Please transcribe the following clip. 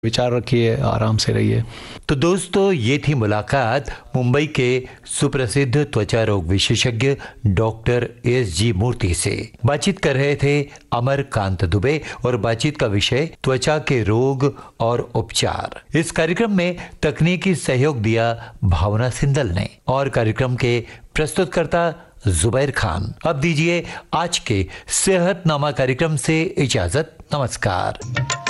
विचार रखिए, आराम से रहिए। तो दोस्तों, ये थी मुलाकात मुंबई के सुप्रसिद्ध त्वचा रोग विशेषज्ञ डॉक्टर एस.जी. मूर्ति से। बातचीत कर रहे थे अमरकांत दुबे और बातचीत का विषय त्वचा के रोग और उपचार। इस कार्यक्रम में तकनीकी सहयोग दिया भावना सिंदल ने और कार्यक्रम के प्रस्तुतकर्ता जुबैर खान। अब दीजिए आज के सेहतनामा कार्यक्रम से इजाजत। नमस्कार।